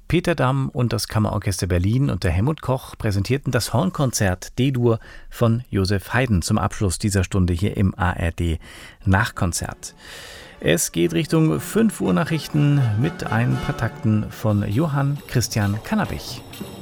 Peter Damm und das Kammerorchester Berlin und der Helmut Koch präsentierten das Hornkonzert D-Dur von Joseph Haydn zum Abschluss dieser Stunde hier im ARD Nachkonzert. Es geht Richtung 5 Uhr Nachrichten mit ein paar Takten von Johann Christian Kannabich.